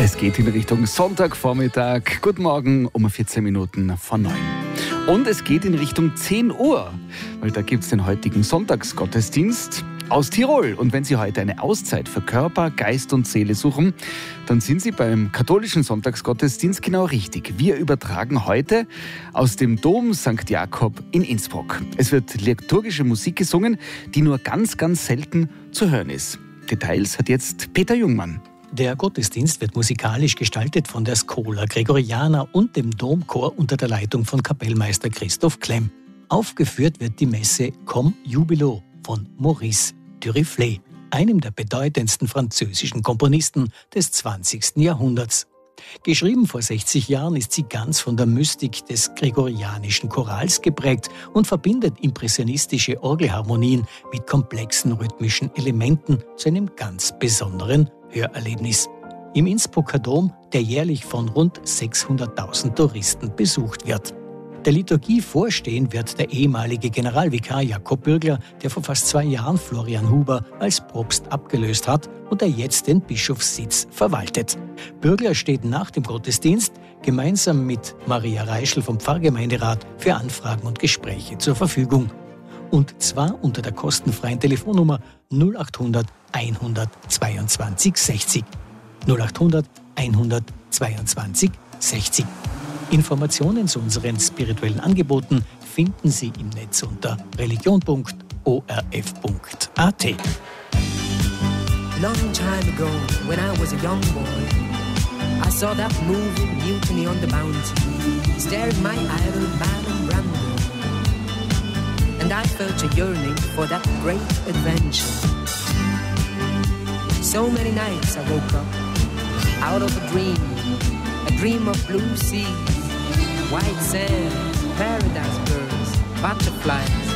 Es geht in Richtung Sonntagvormittag. Guten Morgen um 14 Minuten von 9. Und es geht in Richtung 10 Uhr, weil da gibt es den heutigen Sonntagsgottesdienst aus Tirol. Und wenn Sie heute eine Auszeit für Körper, Geist und Seele suchen, dann sind Sie beim katholischen Sonntagsgottesdienst genau richtig. Wir übertragen heute aus dem Dom St. Jakob in Innsbruck. Es wird liturgische Musik gesungen, die nur ganz, ganz selten zu hören ist. Details hat jetzt Peter Jungmann. Der Gottesdienst wird musikalisch gestaltet von der Schola Gregoriana und dem Domchor unter der Leitung von Kapellmeister Christoph Klemm. Aufgeführt wird die Messe Comme Jubilo von Maurice Duruflé, einem der bedeutendsten französischen Komponisten des 20. Jahrhunderts. Geschrieben vor 60 Jahren ist sie ganz von der Mystik des gregorianischen Chorals geprägt und verbindet impressionistische Orgelharmonien mit komplexen rhythmischen Elementen zu einem ganz besonderen Hörerlebnis. Im Innsbrucker Dom, der jährlich von rund 600.000 Touristen besucht wird. Der Liturgie vorstehen wird der ehemalige Generalvikar Jakob Bürgler, der vor fast 2 Jahren Florian Huber als Propst abgelöst hat und der jetzt den Bischofssitz verwaltet. Bürgler steht nach dem Gottesdienst gemeinsam mit Maria Reischl vom Pfarrgemeinderat für Anfragen und Gespräche zur Verfügung. Und zwar unter der kostenfreien Telefonnummer 0800 122 60. 0800 122 60. Informationen zu unseren spirituellen Angeboten finden Sie im Netz unter religion.orf.at. Long time ago, when I was a young boy, I saw that moving mutiny on the mountain, staring my idol Marlon Brando. And I felt a yearning for that great adventure. So many nights I woke up out of a dream of blue seas, white sand, paradise birds, butterflies,